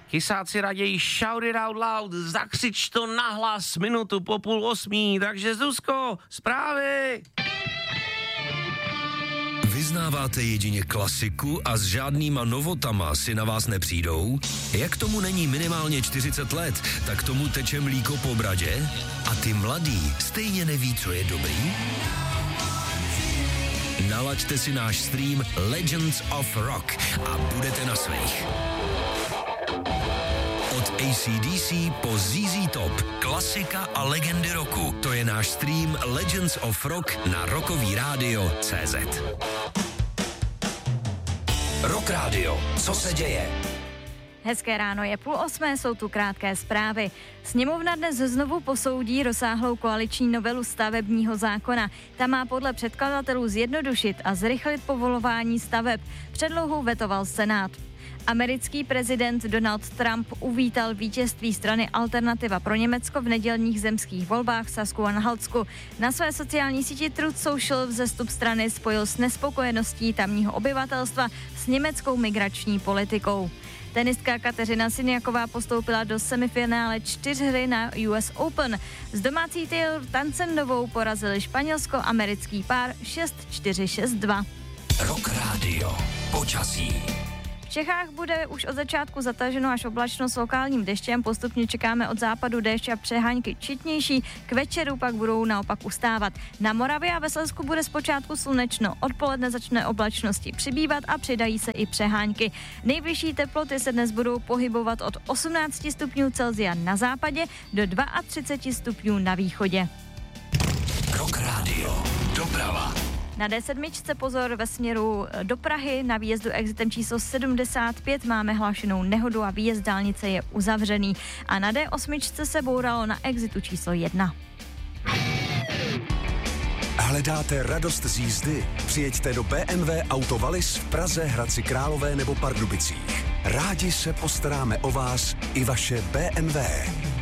Kysáci raději shout it out loud, zakřič to nahlas minutu po 7:30, takže Zuzko, zprávy! Vyznáváte jedině klasiku a s žádnýma novotama si na vás nepřijdou? Jak tomu není minimálně 40 let, tak tomu teče mlíko po bradě? A ty mladý stejně neví, co je dobrý? Nalaďte si náš stream Legends of Rock a budete na svých. Od AC/DC po ZZ Top, klasika a legendy roku. To je náš stream Legends of Rock na rockovíradio.cz. Rock Radio, co se děje? Hezké ráno, je 7:30, jsou tu krátké zprávy. Sněmovna dnes znovu posoudí rozsáhlou koaliční novelu stavebního zákona. Ta má podle předkladatelů zjednodušit a zrychlit povolování staveb. Předlohu vetoval Senát. Americký prezident Donald Trump uvítal vítězství strany Alternativa pro Německo v nedělních zemských volbách v Sasku-Anhaltsku. Na své sociální síti Truth Social vzestup strany spojil s nespokojeností tamního obyvatelstva s německou migrační politikou. Tenistka Kateřina Siniaková postoupila do semifinále 4 na US Open. S domácí Taylor Tansendovou porazili španělsko-americký pár 6-4, 6-2. Rock Radio, počasí. V Čechách bude už od začátku zataženo až oblačno s lokálním deštěm, postupně čekáme od západu déšť a přehánky četnější, k večeru pak budou naopak ustávat. Na Moravě a ve Slezsku bude zpočátku slunečno, odpoledne začne oblačnosti přibývat a přidají se i přehánky. Nejvyšší teploty se dnes budou pohybovat od 18 stupňů Celsia na západě do 32 stupňů na východě. Rock Radio, doprava. Na D7 pozor ve směru do Prahy, na výjezdu exitem číslo 75 máme hlášenou nehodu a výjezd dálnice je uzavřený. A na D8 se bouralo na exitu číslo 1. Hledáte radost z jízdy? Přijeďte do BMW Auto Wallis v Praze, Hradci Králové nebo Pardubicích. Rádi se postaráme o vás i vaše BMW.